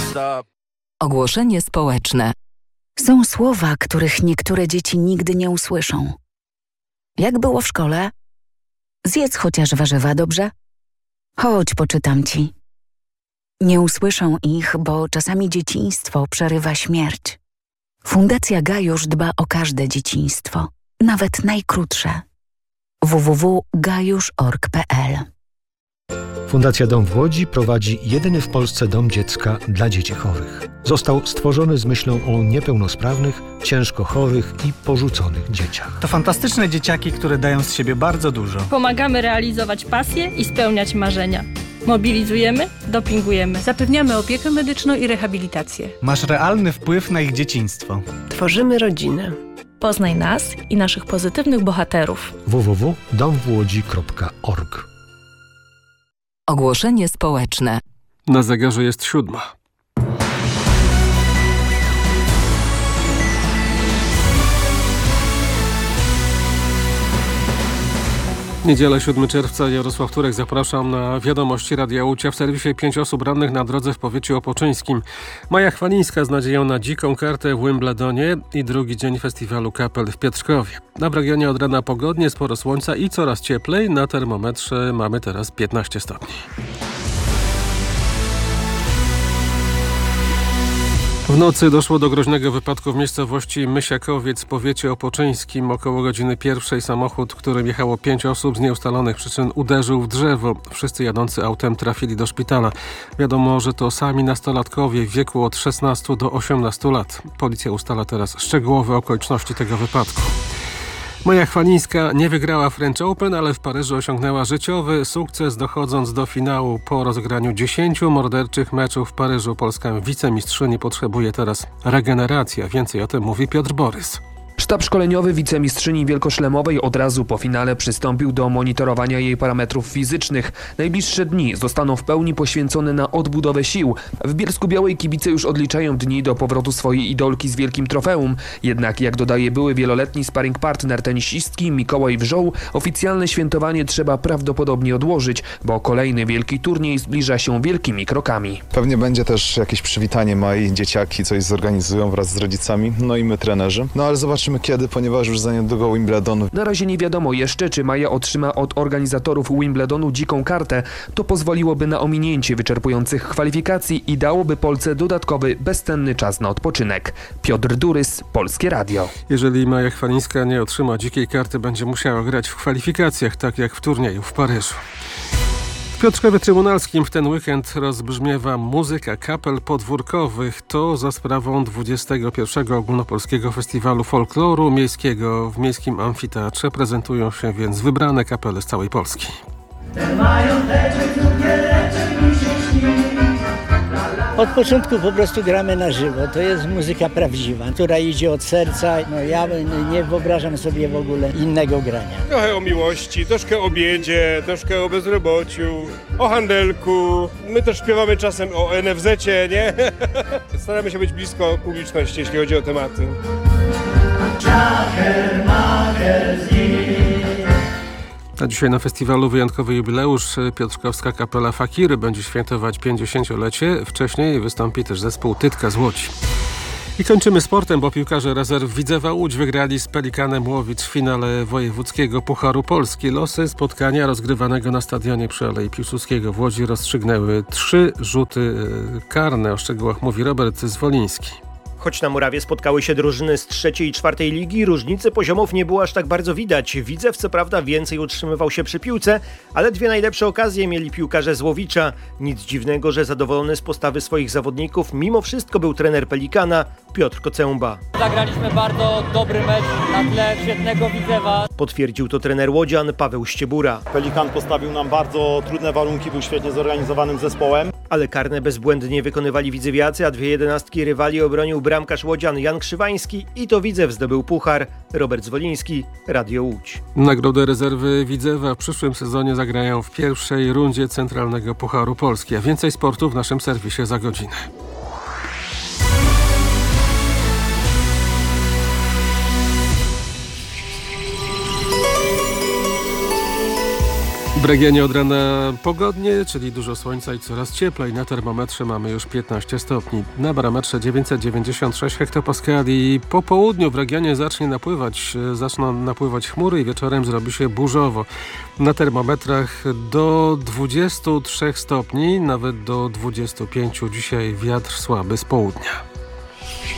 Stop. Ogłoszenie społeczne. Są słowa, których niektóre dzieci nigdy nie usłyszą. Jak było w szkole? Zjedz chociaż warzywa, dobrze? Chodź, poczytam ci. Nie usłyszą ich, bo czasami dzieciństwo przerywa śmierć. Fundacja Gajusz dba o każde dzieciństwo, nawet najkrótsze. www.gajusz.org.pl. Fundacja Dom w Łodzi prowadzi jedyny w Polsce dom dziecka dla dzieci chorych. Został stworzony z myślą o niepełnosprawnych, ciężko chorych i porzuconych dzieciach. To fantastyczne dzieciaki, które dają z siebie bardzo dużo. Pomagamy realizować pasje i spełniać marzenia. Mobilizujemy, dopingujemy. Zapewniamy opiekę medyczną i rehabilitację. Masz realny wpływ na ich dzieciństwo. Tworzymy rodzinę. Poznaj nas i naszych pozytywnych bohaterów. www.domwłodzi.org. Ogłoszenie społeczne. Na zegarze jest 7. Niedzielę 7 czerwca. Jarosław Turek, zapraszam na wiadomości Radia Łódź. W serwisie 5 osób rannych na drodze w powiecie opoczyńskim. Maja Chwalińska z nadzieją na dziką kartę w Wimbledonie i drugi dzień festiwalu kapel w Pietrzkowie. W regionie od rana pogodnie, sporo słońca i coraz cieplej. Na termometrze mamy teraz 15 stopni. W nocy doszło do groźnego wypadku w miejscowości Mysiakowiec w powiecie opoczyńskim. Około godziny 1 samochód, którym jechało 5 osób, z nieustalonych przyczyn uderzył w drzewo. Wszyscy jadący autem trafili do szpitala. Wiadomo, że to sami nastolatkowie w wieku od 16 do 18 lat. Policja ustala teraz szczegółowe okoliczności tego wypadku. Maja Chwalińska nie wygrała French Open, ale w Paryżu osiągnęła życiowy sukces, dochodząc do finału. Po rozegraniu 10 morderczych meczów w Paryżu polska wicemistrzyni potrzebuje teraz regeneracji. Więcej o tym mówi Piotr Borys. Sztab szkoleniowy wicemistrzyni wielkoszlemowej od razu po finale przystąpił do monitorowania jej parametrów fizycznych. Najbliższe dni zostaną w pełni poświęcone na odbudowę sił. W Bielsku-Białej kibice już odliczają dni do powrotu swojej idolki z wielkim trofeum. Jednak, jak dodaje były wieloletni sparring partner tenisistki Mikołaj Wrzoł, oficjalne świętowanie trzeba prawdopodobnie odłożyć, bo kolejny wielki turniej zbliża się wielkimi krokami. Pewnie będzie też jakieś przywitanie Mai, dzieciaki coś zorganizują wraz z rodzicami, no i my trenerzy. No ale zobaczymy kiedy, ponieważ już za niedługo Wimbledon. Na razie nie wiadomo jeszcze, czy Maja otrzyma od organizatorów Wimbledonu dziką kartę. To pozwoliłoby na ominięcie wyczerpujących kwalifikacji i dałoby Polsce dodatkowy, bezcenny czas na odpoczynek. Piotr Durys, Polskie Radio. Jeżeli Maja Chwalińska nie otrzyma dzikiej karty, będzie musiała grać w kwalifikacjach, tak jak w turnieju w Paryżu. W Piotrkowie Trybunalskim w ten weekend rozbrzmiewa muzyka kapel podwórkowych. To za sprawą 21. Ogólnopolskiego Festiwalu Folkloru Miejskiego. W Miejskim Amfiteatrze prezentują się więc wybrane kapele z całej Polski. Od początku po prostu gramy na żywo. To jest muzyka prawdziwa, która idzie od serca. No ja nie wyobrażam sobie w ogóle innego grania. Trochę o miłości, troszkę o biedzie, troszkę o bezrobociu, o handelku. My też śpiewamy czasem o NFZ-cie, nie? Staramy się być blisko publiczności, jeśli chodzi o tematy. A dzisiaj na festiwalu wyjątkowy jubileusz. Piotrkowska Kapela Fakiry będzie świętować 50-lecie. Wcześniej wystąpi też zespół Tytka z Łodzi. I kończymy sportem, bo piłkarze rezerw Widzewa Łódź wygrali z Pelikanem Łowicz w finale wojewódzkiego Pucharu Polski. Losy spotkania rozgrywanego na stadionie przy Alei Piłsudskiego w Łodzi rozstrzygnęły 3 rzuty karne. O szczegółach mówi Robert Zwoliński. Choć na murawie spotkały się drużyny z 3. i 4. ligi, różnicy poziomów nie było aż tak bardzo widać. Widzew co prawda więcej utrzymywał się przy piłce, ale 2 najlepsze okazje mieli piłkarze z Łowicza. Nic dziwnego, że zadowolony z postawy swoich zawodników mimo wszystko był trener Pelikana Piotr Kocęba. Zagraliśmy bardzo dobry mecz na tle świetnego Widzewa. Potwierdził to trener łodzian Paweł Ściebura. Pelikan postawił nam bardzo trudne warunki, był świetnie zorganizowanym zespołem. Ale karne bezbłędnie wykonywali widzewiacy, a 2 jedenastki rywali obronił bramkarz łodzian Jan Krzywański i to Widzew zdobył puchar. Robert Zwoliński, Radio Łódź. Nagrodę rezerwy Widzewa w przyszłym sezonie zagrają w pierwszej rundzie Centralnego Pucharu Polski. A więcej sportu w naszym serwisie za godzinę. W regionie od rana pogodnie, czyli dużo słońca i coraz cieplej. Na termometrze mamy już 15 stopni. Na barometrze 996 hektopaskali. Po południu w regionie zaczną napływać chmury i wieczorem zrobi się burzowo. Na termometrach do 23 stopni, nawet do 25. Dzisiaj wiatr słaby z południa.